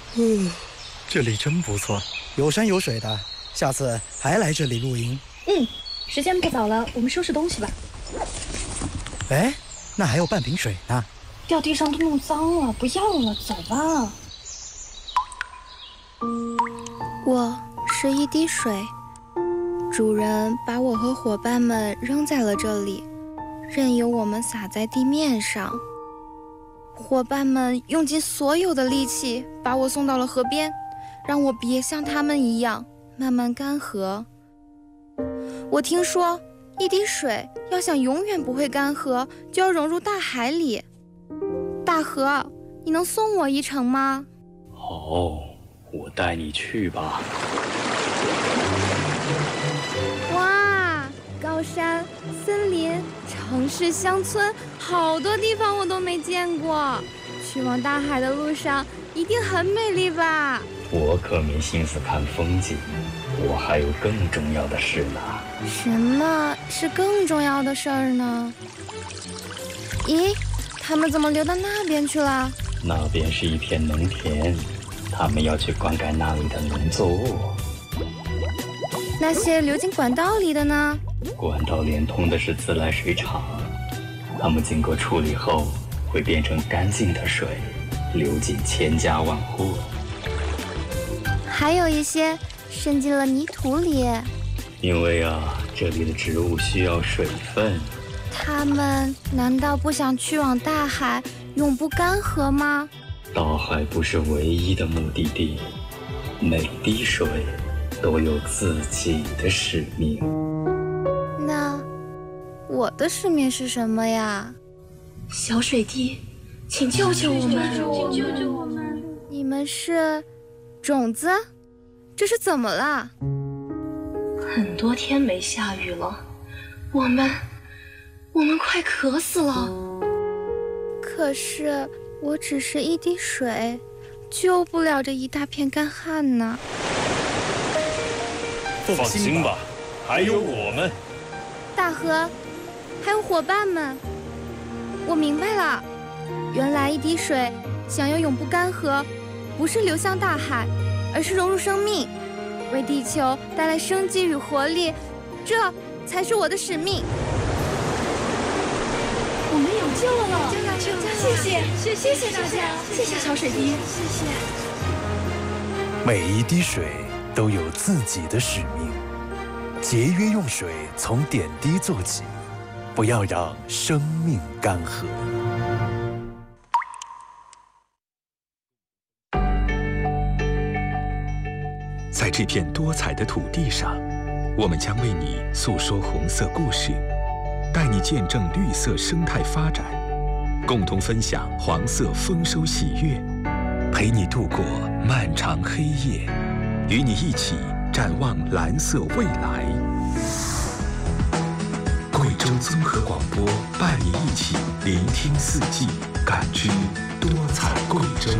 这里真不错，有山有水的，下次还来这里露营。 时间不早了，我们收拾东西吧。 哎，那还有半瓶水呢。 掉地上都弄脏了，不要了，走吧。 我是一滴水，主人把我和伙伴们扔在了这里，任由我们洒在地面上。伙伴们用尽所有的力气把我送到了河边，让我别像他们一样慢慢干涸。我听说，一滴水要想永远不会干涸，就要融入大海里。大河，你能送我一程吗？ 好，我带你去吧。 哇，高山、森林、城市、乡村，好多地方我都没见过。去往大海的路上一定很美丽吧？ 我可没心思看风景，我还有更重要的事呢。 什么是更重要的事儿呢？咦，他们怎么流到那边去了？ 那边是一片农田，他们要去灌溉那里的农作物。 那些流进管道里的呢？ 管道连通的是自来水厂，它们经过处理后会变成干净的水，流进千家万户。 还有一些渗进了泥土里。 因为这里的植物需要水分。 他们难道不想去往大海，永不干涸吗？ 大海不是唯一的目的地，每滴水都有自己的使命。 那我的使命是什么呀？ 小水滴，请救救我们！ 救救我们！你们是种子？这是怎么了？ 很多天没下雨了，我们快渴死了。 可是我只是一滴水，救不了这一大片干旱呢。 放心吧，还有我们。 大河，还有伙伴们，我明白了，原来一滴水想要永不干涸，不是流向大海，而是融入生命，为地球带来生机与活力，这才是我的使命。 我们有救了！谢谢大家，谢谢小水滴，谢谢。 每一滴水都有自己的使命，节约用水从点滴做起，不要让生命干涸。 在这片多彩的土地上，我们将为你诉说红色故事，带你见证绿色生态发展，共同分享黄色丰收喜悦，陪你度过漫长黑夜，与你一起展望蓝色未来。贵州综合广播伴你一起聆听四季，感知多彩贵州。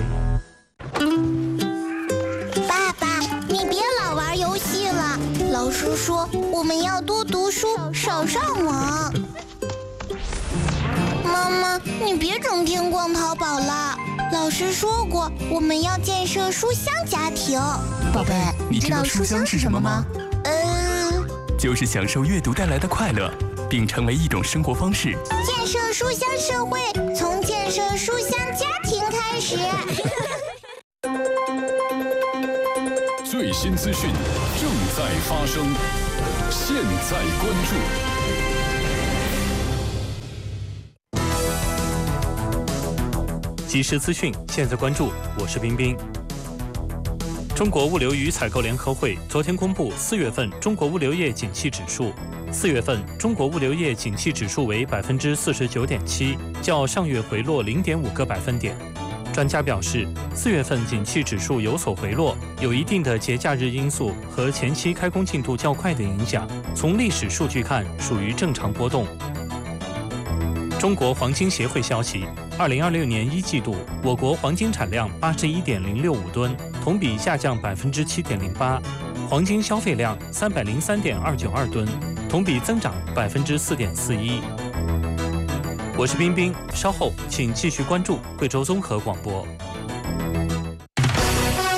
爸爸，你别老玩游戏了，老师说我们要多读书，少上网。妈妈，你别整天逛淘宝了，老师说过我们要建设书香家庭。 宝贝，你知道书香是什么吗？ 就是享受阅读带来的快乐，并成为一种生活方式。 建设书香社会，从建设书香家庭开始。 最新资讯正在发生，现在关注。 即时资讯，现在关注，我是冰冰。中国物流与采购联合会昨天公布4月份中国物流业景气指数。4月份中国物流业景气指数为49.7%，较上月回落0.5个百分点。专家表示，4月份景气指数有所回落，有一定的节假日因素和前期开工进度较快的影响。从历史数据看，属于正常波动。中国黄金协会消息，2026年1季度，我国黄金产量81.065吨，同比下降7.08%；黄金消费量303.292吨，同比增长4.41%。我是冰冰，稍后请继续关注贵州综合广播。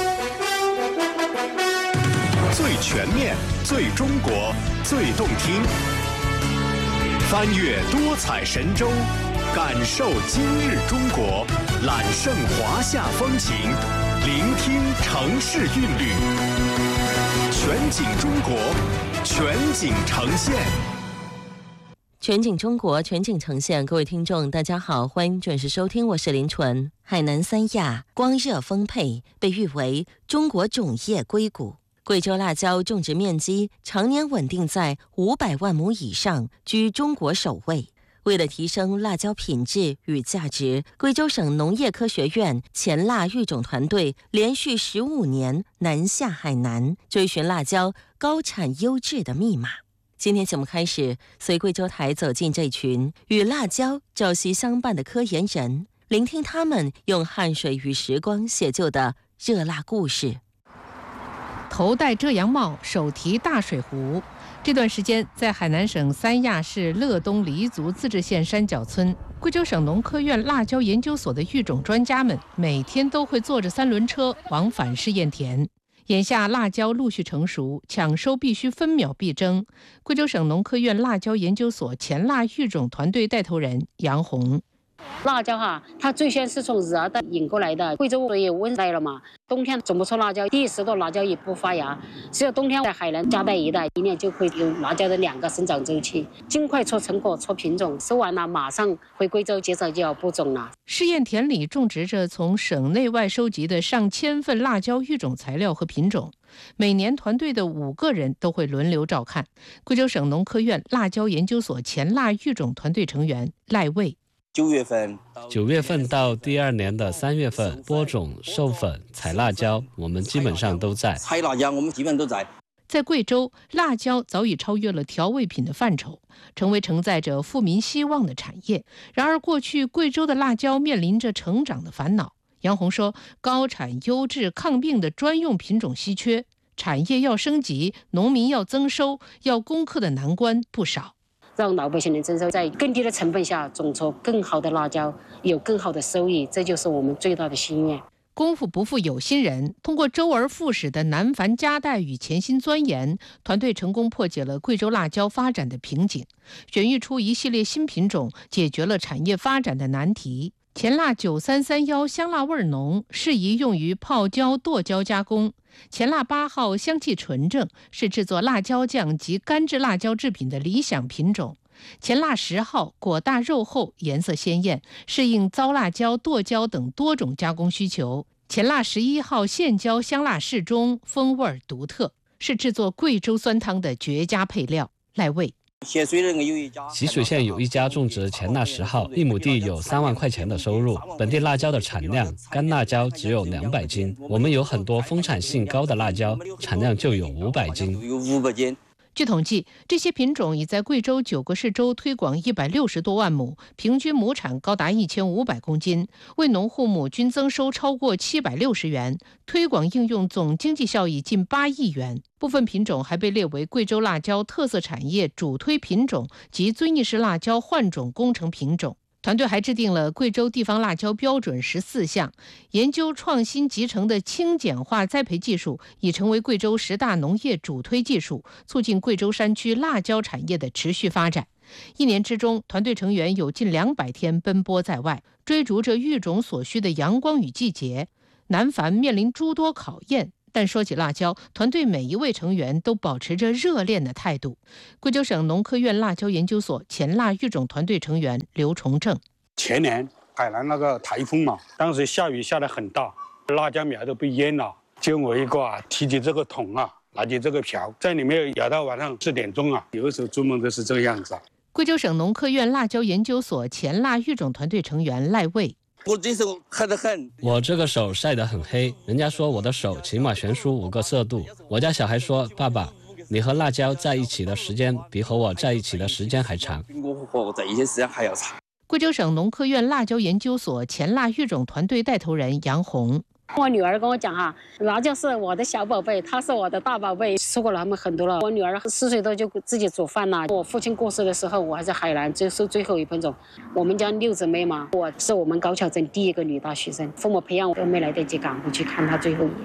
面，最中国，最动听。翻越多彩神州，感受今日中国，揽胜华夏风情，聆听城市韵律。全景中国，全景呈现。 全景中国，全景呈现。各位听众，大家好，欢迎准时收听，我是林纯。海南三亚光热丰沛，被誉为中国种业硅谷。贵州辣椒种植面积常年稳定在500万亩以上，居中国首位。为了提升辣椒品质与价值，贵州省农业科学院前辣育种团队连续15年南下海南，追寻辣椒高产优质的密码。今天节目开始，随贵州台走进这群与辣椒朝夕相伴的科研人，聆听他们用汗水与时光写就的热辣故事。 头戴遮阳帽，手提大水壶。这段时间，在海南省三亚市乐东黎族自治县山脚村，贵州省农科院辣椒研究所的育种专家们每天都会坐着3轮车往返试验田。眼下辣椒陆续成熟，抢收必须分秒必争。贵州省农科院辣椒研究所前辣育种团队带头人杨红。 辣椒它最先是从热带引过来的，贵州所以温带了嘛，冬天种不出辣椒，第10多辣椒也不发芽，只有冬天在海南夹带一带，1年就会有辣椒的2个生长周期，尽快出成果、出品种，收完了马上回贵州接着就要播种了。 试验田里种植着从省内外收集的上千份辣椒育种材料和品种，每年团队的5个人都会轮流照看。贵州省农科院辣椒研究所前辣育种团队成员赖卫。 9月份到第2年的3月份播种、授粉、采辣椒，我们基本上都在。采辣椒我们基本都在。 在贵州，辣椒早已超越了调味品的范畴，成为承载着富民希望的产业。然而，过去贵州的辣椒面临着成长的烦恼。杨红说，高产、优质、抗病的专用品种稀缺，产业要升级，农民要增收，要攻克的难关不少。 让老百姓能增收，在更低的成本下种出更好的辣椒，有更好的收益，这就是我们最大的心愿。 功夫不负有心人，通过周而复始的难繁夹带与潜心钻研，团队成功破解了贵州辣椒发展的瓶颈，选育出一系列新品种，解决了产业发展的难题。前辣9331香辣味浓，适宜用于泡椒、剁椒加工。前辣8号香气纯正，是制作辣椒酱及干制辣椒制品的理想品种。前辣10号果大肉厚，颜色鲜艳，适应糟辣椒、剁椒等多种加工需求。前辣11号线椒香辣适中，风味独特，是制作贵州酸汤的绝佳配料。赖卫。 习水县有一家种植前辣10号，1亩地有3万块钱的收入。本地辣椒的产量，干辣椒只有200斤，我们有很多丰产性高的辣椒，产量就有500斤。 据统计，这些品种已在贵州9个市州推广160多万亩，平均亩产高达1500公斤，为农户亩均增收超过760元，推广应用总经济效益近8亿元。部分品种还被列为贵州辣椒特色产业主推品种及遵义市辣椒换种工程品种。团队还制定了贵州地方辣椒标准14项，研究创新集成的轻碱化栽培技术已成为贵州10大农业主推技术，促进贵州山区辣椒产业的持续发展。1年之中，团队成员有近200天奔波在外，追逐着育种所需的阳光与季节，南繁面临诸多考验。但说起辣椒，团队每一位成员都保持着热恋的态度。贵州省农科院辣椒研究所前辣育种团队成员刘崇正。 前年海南那个台风嘛，当时下雨下得很大，辣椒苗都被淹了。就我一个提起这个桶拿起这个瓢，在里面舀到晚上4点钟有的时候做梦都是这个样子。 贵州省农科院辣椒研究所前辣育种团队成员赖卫。 我这手黑得很，我这个手晒得很黑，人家说我的手起码悬殊5个色度。我家小孩说，爸爸，你和辣椒在一起的时间比和我在一起的时间还长。 我和我在一起时间还要长。 贵州省农科院辣椒研究所前辣育种团队带头人杨红。 我女儿跟我讲辣椒是我的小宝贝，她是我的大宝贝，说过了他们很多了。我女儿4岁多就自己煮饭了。我父亲过世的时候，我还在海南收最后一盆种。我们家6姊妹嘛，我是我们高桥镇第1个女大学生，父母培养我都没来得及赶回去看她最后一眼。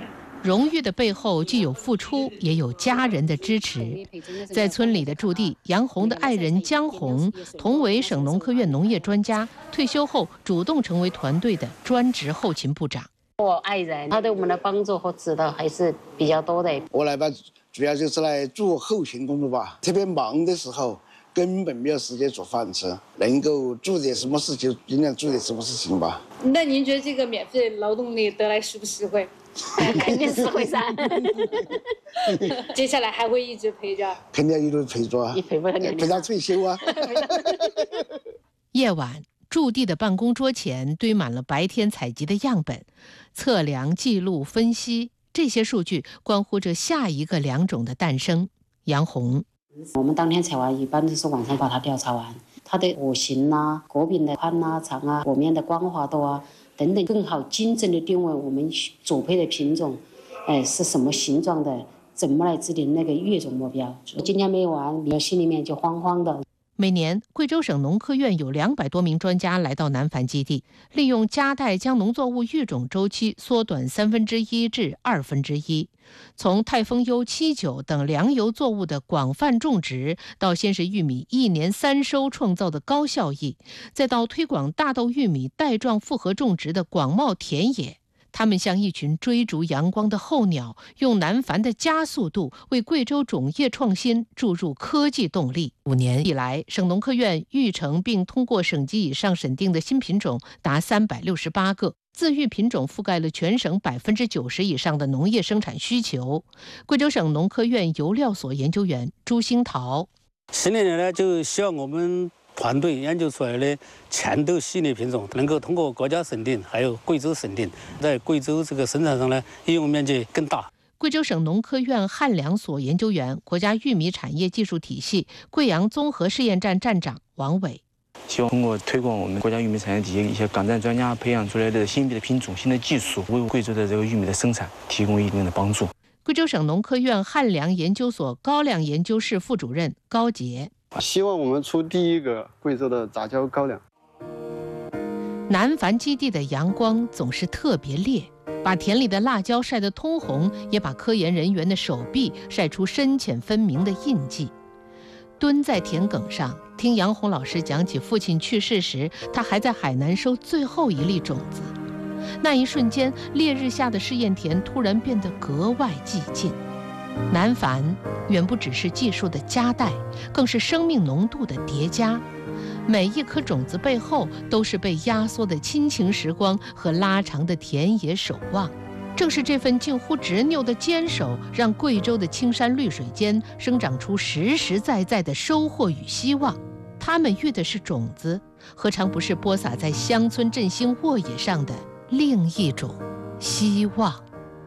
荣誉的背后既有付出，也有家人的支持。在村里的驻地，杨红的爱人江红同为省农科院农业专家，退休后主动成为团队的专职后勤部长。 我爱人他对我们的帮助和指导还是比较多的。 我来吧，主要就是来做后勤工作吧。特别忙的时候，根本没有时间做饭吃，能够做点什么事就尽量做点什么事情吧。 那您觉得这个免费劳动力得来实不实惠？ 肯定实惠噻。 接下来还会一直陪着？ 肯定一直陪着啊，陪到退休啊。 夜晚，驻地的办公桌前堆满了白天采集的样本，测量、记录、分析，这些数据关乎着下一个良种的诞生。杨红， 我们当天采完，一般都是晚上把它调查完，它的果形啊、果柄的宽啊、长啊、果面的光滑度啊等等，更好精准的定位我们主配的品种，是什么形状的，怎么来制定那个育种目标。今天没有完，你心里面就慌慌的。 每年，贵州省农科院有200多名专家来到南繁基地，利用夹带将农作物育种周期缩短1/3至1/2。从泰丰优、七九等粮油作物的广泛种植，到先是玉米1年3收创造的高效益，再到推广大豆、玉米带状复合种植的广袤田野。他们像一群追逐阳光的候鸟，用南繁的加速度为贵州种业创新注入科技动力。5年以来，省农科院育成并通过省级以上审定的新品种达368个，自育品种覆盖了全省90%以上的农业生产需求。贵州省农科院油料所研究员朱兴桃， 新年来呢，就希望我们团队研究出来的豌豆系列品种能够通过国家审定，还有贵州审定，在贵州这个生产上呢，应用面积更大。 贵州省农科院汉粮所研究员、国家玉米产业技术体系贵阳综合试验站站长王伟， 希望通过推广我们国家玉米产业体系一些岗站专家培养出来的新的品种、新的技术，为贵州的这个玉米的生产提供一定的帮助。 贵州省农科院汉粮研究所高粱研究室副主任高杰， 希望我们出第一个贵州的杂交高粱。 南繁基地的阳光总是特别烈，把田里的辣椒晒得通红，也把科研人员的手臂晒出深浅分明的印记。蹲在田埂上，听杨红老师讲起父亲去世时，他还在海南收最后一粒种子。那一瞬间，烈日下的试验田突然变得格外寂静。南繁远不只是技术的夹带，更是生命浓度的叠加。每一颗种子背后都是被压缩的亲情时光和拉长的田野守望。正是这份近乎执拗的坚守，让贵州的青山绿水间生长出实实在在的收获与希望。他们育的是种子，何尝不是播撒在乡村振兴沃野上的另一种希望？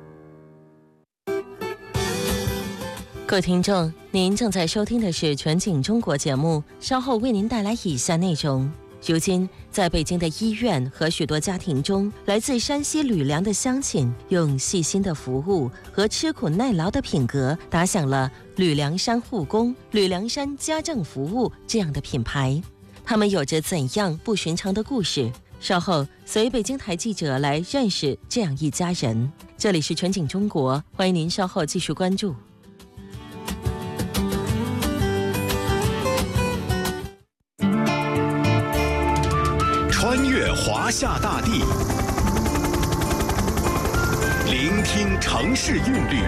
各位听众，您正在收听的是全景中国节目，稍后为您带来以下内容。如今，在北京的医院和许多家庭中，来自山西吕梁的乡亲用细心的服务和吃苦耐劳的品格，打响了吕梁山护工、吕梁山家政服务这样的品牌。他们有着怎样不寻常的故事？稍后随北京台记者来认识这样一家人。这里是全景中国，欢迎您稍后继续关注。 穿越华夏大地，聆听城市韵律，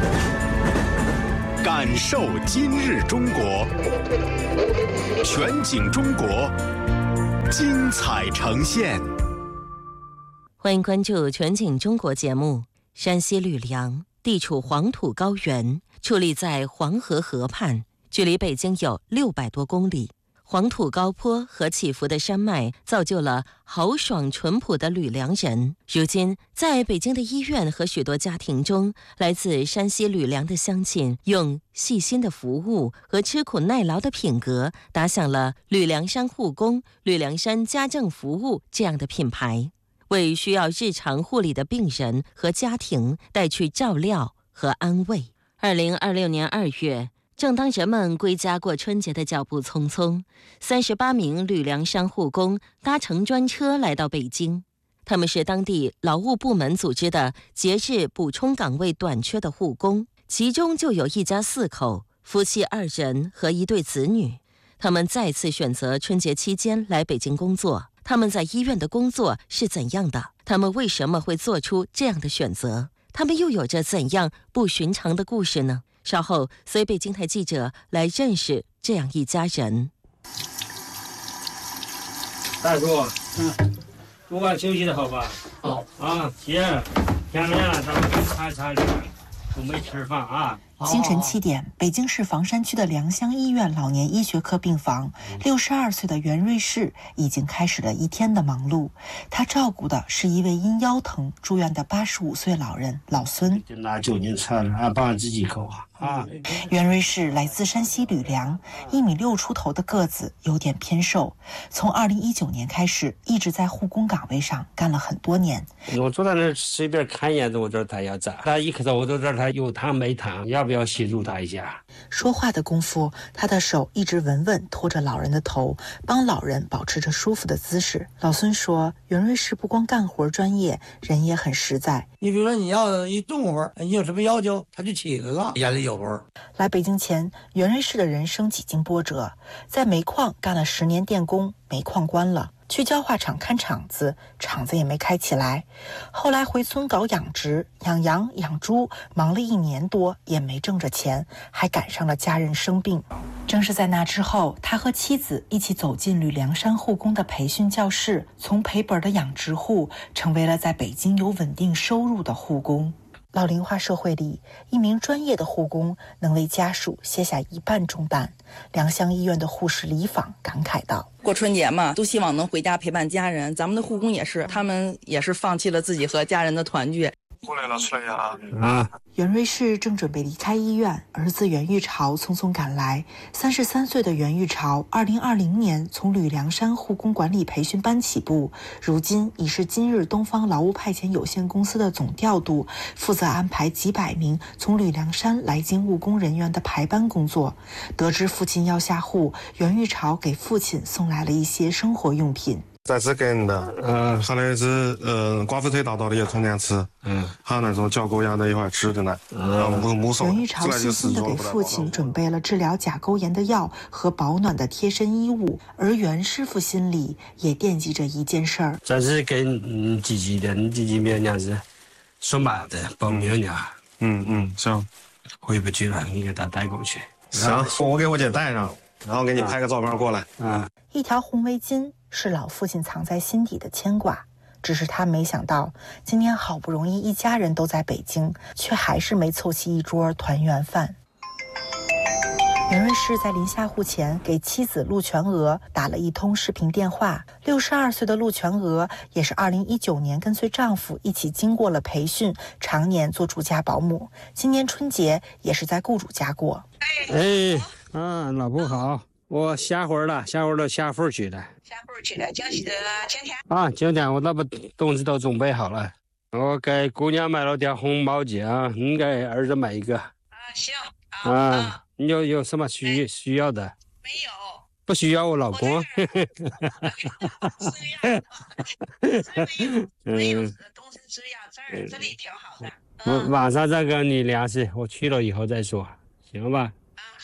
感受今日中国。全景中国，精彩呈现。 欢迎关注全景中国节目。山西吕梁地处黄土高原，矗立在黄河河畔，距离北京有600多公里。黄土高坡和起伏的山脉造就了豪爽淳朴的吕梁人。如今，在北京的医院和许多家庭中，来自山西吕梁的乡亲用细心的服务和吃苦耐劳的品格，打响了吕梁山护工、吕梁山家政服务这样的品牌，为需要日常护理的病人和家庭带去照料和安慰。2026年2月。正当人们归家过春节的脚步匆匆，38名吕梁山护工搭乘专车来到北京。 他们是当地劳务部门组织的节日补充岗位短缺的护工，其中就有一家4口，夫妻2人和1对子女。他们再次选择春节期间来北京工作。他们在医院的工作是怎样的？他们为什么会做出这样的选择？他们又有着怎样不寻常的故事呢？稍后随北京台记者来认识这样一家人。 大叔，午晚休息的好吧？好啊，姐，天亮了，咱们去擦擦脸，准备吃饭啊。 清晨7点，北京市房山区的良乡医院老年医学科病房，62岁的袁瑞士已经开始了一天的忙碌。他照顾的是一位因腰疼住院的85岁老人老孙。 就拿酒精测了，俺帮自己口啊。 袁瑞士来自山西吕梁，1.6米出头的个子，有点偏瘦。从2019年开始，一直在护工岗位上干了很多年。 我坐在那儿随便看一眼，我知道他要咋。他一看到我都知道他有糖没糖，要不要协助他一下？ 说话的功夫，他的手一直稳稳托着老人的头，帮老人保持着舒服的姿势。老孙说，袁瑞士不光干活专业，人也很实在。 你比如说你要一动活，你有什么要求，他就起来了，眼里有活。 来北京前，袁瑞士的人生几经波折，在煤矿干了10年电工，煤矿关了。去焦化厂看厂子，厂子也没开起来。后来回村搞养殖，养羊养猪，忙了1年多也没挣着钱，还赶上了家人生病。正是在那之后，他和妻子一起走进吕梁山护工的培训教室，从赔本的养殖户成为了在北京有稳定收入的护工。老龄化社会里，一名专业的护工能为家属卸下一半重担。良乡医院的护士李访感慨道： 过春节嘛，都希望能回家陪伴家人，咱们的护工也是，他们也是放弃了自己和家人的团聚。 过来了，出来呀！ 袁瑞士正准备离开医院，儿子袁玉朝匆匆赶来。33岁的袁玉朝，2020年从吕梁山护工管理培训班起步，如今已是今日东方劳务派遣有限公司的总调度，负责安排几百名从吕梁山来京务工人员的排班工作。得知父亲要下户，袁玉朝给父亲送来了一些生活用品。 在这跟的，还有是寡妇腿大的也充点吃，还有那种叫狗一样的一块吃的呢，木手。 袁玉朝细心地给父亲准备了治疗甲沟炎的药和保暖的贴身衣物，而袁师傅心里也惦记着一件事儿， 这是给姐姐的，你姐姐明年是送买的，报明年。 行， 回不去了，你给他带过去。 行，我给我姐带上，然后给你拍个照片过来。 一条红围巾是老父亲藏在心底的牵挂，只是他没想到，今年好不容易一家人都在北京，却还是没凑齐一桌团圆饭。袁瑞士在临下户前给妻子陆全娥打了一通视频电话。62岁的陆全娥也是2019年跟随丈夫一起经过了培训，常年做住家保姆。今年春节也是在雇主家过。 老婆好，我下回了，下户去了。今天我那把东西都准备好了，我给姑娘买了点红毛巾啊，你给儿子买一个。行。你有什么需要的？没有。不需要我老公。这里挺好的。我晚上再跟你联系，我去了以后再说，行吧？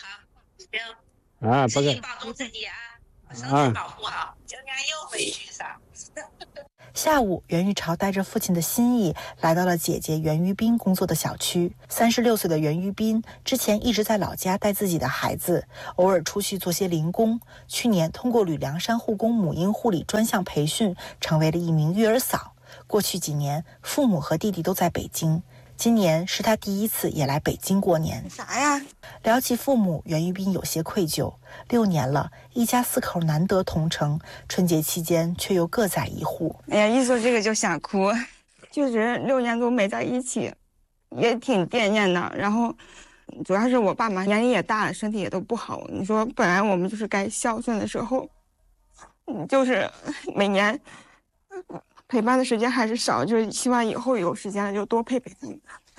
好。行。不是。保重自己啊，身体保护好，今年又回去上。 下午，袁玉朝带着父亲的心意来到了姐姐袁玉斌工作的小区。36岁的袁玉斌之前一直在老家带自己的孩子，偶尔出去做些零工。去年通过吕梁山护工母婴护理专项培训，成为了一名育儿嫂。过去几年，父母和弟弟都在北京。今年是他第一次也来北京过年。 啥呀？ 聊起父母，袁玉斌有些愧疚。6年了，一家4口难得同城，春节期间却又各在一户。 哎呀，一说这个就想哭，就是6年多没在一起，也挺惦念的。然后，主要是我爸妈年龄也大了，身体也都不好。你说，本来我们就是该孝顺的时候，就是每年陪伴的时间还是少，就是希望以后有时间了就多陪陪他们。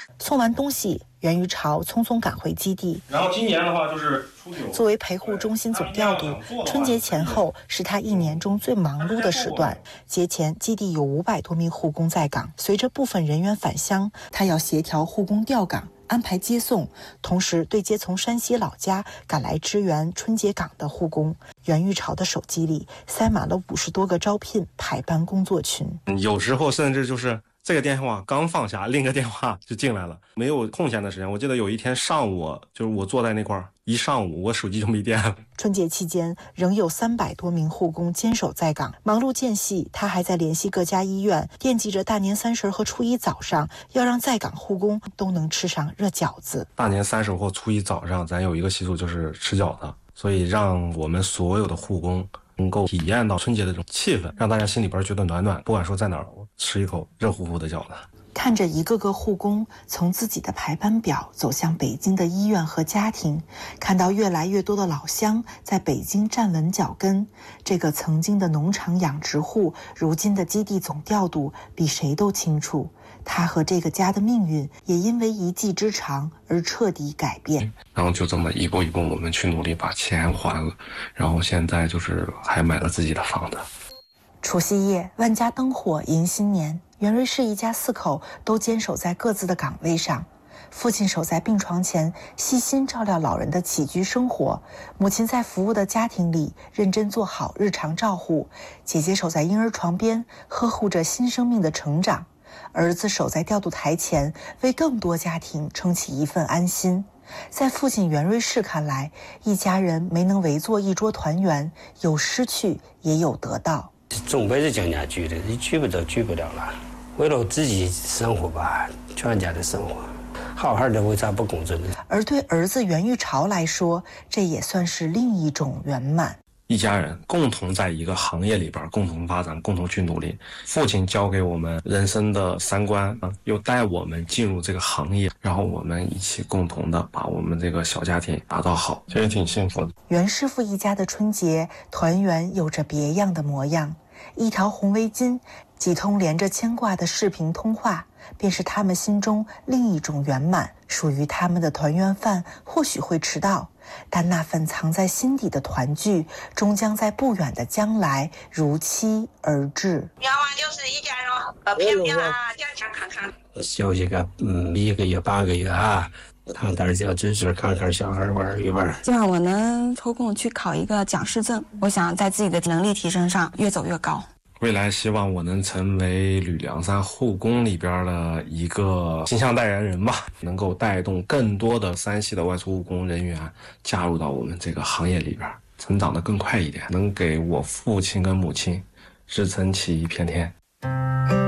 送完东西，袁玉朝匆匆赶回基地。 然后今年的话就是初9。 作为陪护中心总调度，春节前后是他一年中最忙碌的时段。节前，基地有500多名护工在岗，随着部分人员返乡，他要协调护工调岗，安排接送，同时对接从山西老家赶来支援春节岗的护工。袁玉朝的手机里塞满了50多个招聘排班工作群， 有时候甚至就是这个电话刚放下，另一个电话就进来了，没有空闲的时间。我记得有一天上午，就是我坐在那块儿一上午，我手机就没电了。 春节期间，仍有300多名护工坚守在岗，忙碌间隙，他还在联系各家医院，惦记着大年30和初1早上要让在岗护工都能吃上热饺子。 大年30或初1早上，咱有一个习俗就是吃饺子，所以让我们所有的护工能够体验到春节的这种气氛，让大家心里边觉得暖暖，不管说在哪儿，吃一口热乎乎的饺子。 看着一个个护工从自己的排班表走向北京的医院和家庭，看到越来越多的老乡在北京站稳脚跟，这个曾经的农场养殖户，如今的基地总调度，比谁都清楚，他和这个家的命运也因为一技之长而彻底改变。 然后就这么一步一步，我们去努力把钱还了，然后现在就是还买了自己的房子。 除夕夜，万家灯火迎新年，袁瑞士一家4口都坚守在各自的岗位上。父亲守在病床前，细心照料老人的起居生活；母亲在服务的家庭里认真做好日常照护；姐姐守在婴儿床边，呵护着新生命的成长；儿子守在调度台前，为更多家庭撑起一份安心。在父亲袁瑞士看来，一家人没能围坐一桌团圆，有失去也有得到。 总辈子讲两句的，你聚不到聚不了了。为了自己生活吧，全家的生活，好好的为啥不工作呢？ 而对儿子袁玉朝来说，这也算是另一种圆满。 一家人共同在一个行业里边共同发展，共同去努力。父亲教给我们人生的3观，又带我们进入这个行业，然后我们一起共同的把我们这个小家庭打造好，其实挺幸福的。 袁师傅一家的春节团圆有着别样的模样，一条红围巾，几通连着牵挂的视频通话，便是他们心中另一种圆满。属于他们的团圆饭或许会迟到，但那份藏在心底的团聚，终将在不远的将来如期而至。 要么就是一家人平平健健康康， 休息个1个月8个月啊，躺点脚趾趾，看看小孩玩一玩。 希望我能抽空去考一个讲师证，我想在自己的能力提升上越走越高。 未来希望我能成为吕梁山护工里边的一个形象代言人吧，能够带动更多的山西的外出护工人员加入到我们这个行业里边，成长得更快一点，能给我父亲跟母亲支撑起一片天。